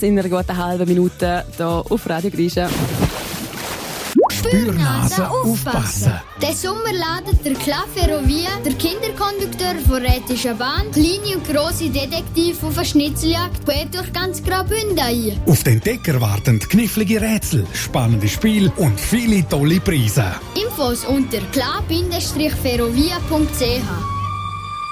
in einer guten halben Minute hier auf Radio Grisha. Spürnase aufpassen. Den Sommer ladet der Club Ferrovia, der Kinderkondukteur von Rätischer Bahn, kleine und grosse Detektive auf eine Schnitzeljagd quer durch ganz Graubünden ein. Auf den Entdecker warten knifflige Rätsel, spannende Spiele und viele tolle Preise. Infos unter club-ferrovia.ch.